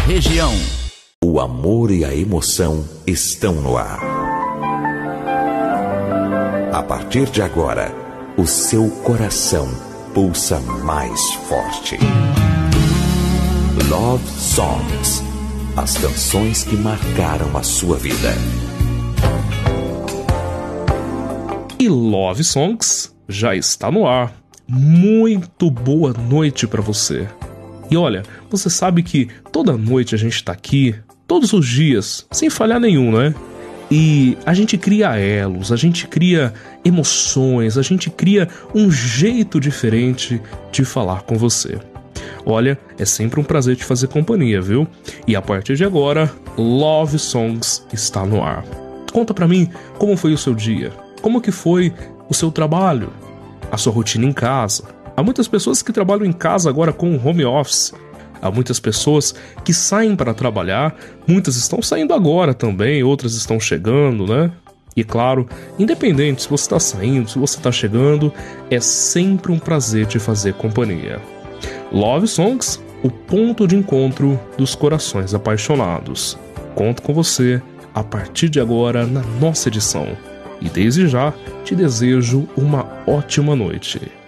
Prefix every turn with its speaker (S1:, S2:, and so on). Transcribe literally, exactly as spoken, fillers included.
S1: Região.
S2: O amor e a emoção estão no ar. A partir de agora, o seu coração pulsa mais forte. Love Songs. As canções que marcaram a sua vida.
S3: E Love Songs já está no ar. Muito boa noite para você. E olha, você sabe que toda noite a gente tá aqui, todos os dias, sem falhar nenhum, né? E a gente cria elos, a gente cria emoções, a gente cria um jeito diferente de falar com você. Olha, é sempre um prazer te fazer companhia, viu? E a partir de agora, Love Songs está no ar. Conta pra mim como foi o seu dia, como que foi o seu trabalho, a sua rotina em casa. Há muitas pessoas que trabalham em casa agora com home office. Há muitas pessoas que saem para trabalhar, muitas estão saindo agora também, outras estão chegando, né? E claro, independente se você está saindo, se você está chegando, é sempre um prazer te fazer companhia. Love Songs, o ponto de encontro dos corações apaixonados. Conto com você a partir de agora na nossa edição. E desde já te desejo uma ótima noite.